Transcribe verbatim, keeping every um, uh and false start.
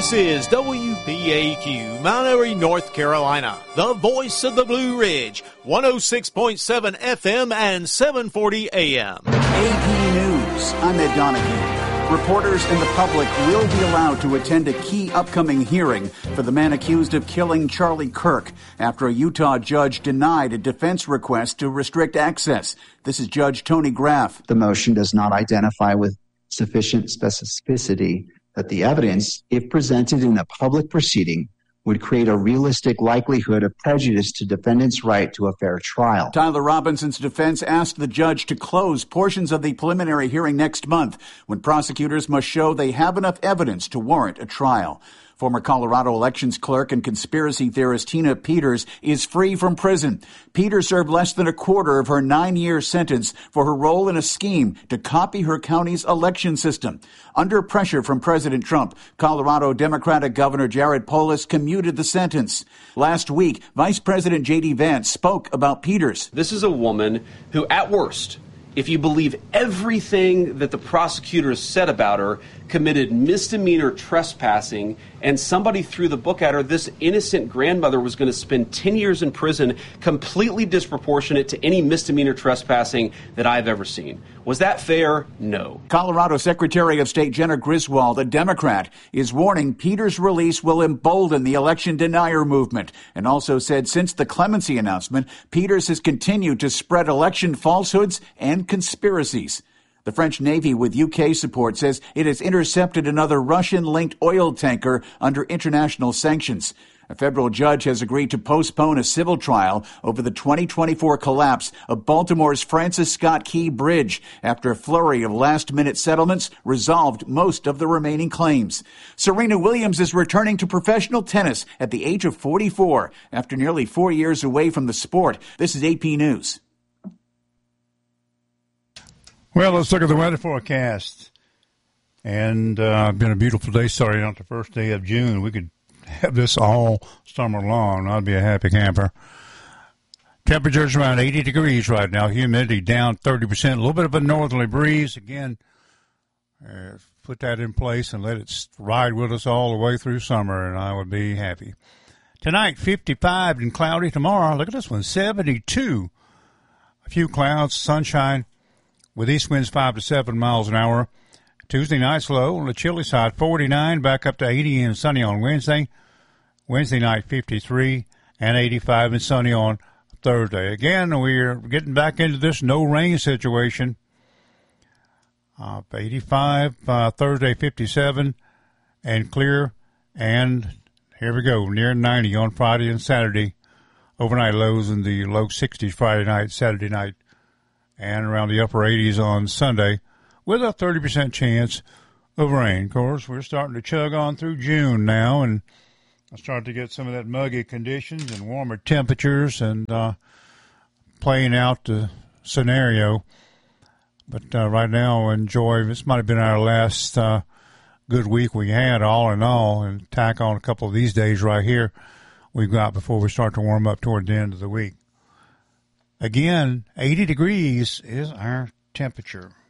This is W P A Q, Mount Airy, North Carolina, the voice of the Blue Ridge, one oh six point seven F M and seven forty A M. A P News, I'm Ed Donahue. Reporters and the public will be allowed to attend a key upcoming hearing for the man accused of killing Charlie Kirk after a Utah judge denied a defense request to restrict access. This is Judge Tony Graff. The motion does not identify with sufficient specificity that the evidence, if presented in a public proceeding, would create a realistic likelihood of prejudice to defendants' right to a fair trial. Tyler Robinson's defense asked the judge to close portions of the preliminary hearing next month when prosecutors must show they have enough evidence to warrant a trial. Former Colorado elections clerk and conspiracy theorist Tina Peters is free from prison. Peters served less than a quarter of her nine-year sentence for her role in a scheme to copy her county's election system. Under pressure from President Trump, Colorado Democratic Governor Jared Polis commuted the sentence. Last week, Vice President J D Vance spoke about Peters. This is a woman who, at worst, if you believe everything that the prosecutors said about her, committed misdemeanor trespassing, and somebody threw the book at her, this innocent grandmother was going to spend ten years in prison, completely disproportionate to any misdemeanor trespassing that I've ever seen. Was that fair? No. Colorado Secretary of State Jenna Griswold, a Democrat, is warning Peters' release will embolden the election denier movement, and also said since the clemency announcement, Peters has continued to spread election falsehoods and conspiracies. The French Navy, with U K support, says it has intercepted another Russian-linked oil tanker under international sanctions. A federal judge has agreed to postpone a civil trial over the twenty twenty-four collapse of Baltimore's Francis Scott Key Bridge after a flurry of last-minute settlements resolved most of the remaining claims. Serena Williams is returning to professional tennis at the age of forty-four after nearly four years away from the sport. This is A P News. Well, let's look at the weather forecast. And uh, it's been a beautiful day starting out the first day of June. We could have this all summer long. I'd be a happy camper. Temperatures around eighty degrees right now. Humidity down thirty percent. A little bit of a northerly breeze. Again, uh, put that in place and let it ride with us all the way through summer, and I would be happy. Tonight, fifty-five and cloudy. Tomorrow, look at this one, seventy-two. A few clouds, sunshine, with east winds five to seven miles an hour. Tuesday night's low on the chilly side, forty-nine, back up to eighty and sunny on Wednesday. Wednesday night, fifty-three and eighty-five and sunny on Thursday. Again, we're getting back into this no rain situation. Uh, eighty-five, uh, Thursday, fifty-seven and clear. And here we go, near ninety on Friday and Saturday. Overnight lows in the low sixties Friday night, Saturday night, and around the upper eighties on Sunday, with a thirty percent chance of rain. Of course, we're starting to chug on through June now, and I start to get some of that muggy conditions and warmer temperatures and uh, playing out the scenario. But uh, right now, enjoy. This might have been our last uh, good week we had, all in all, and tack on a couple of these days right here we've got before we start to warm up toward the end of the week. Again, eighty degrees is our temperature.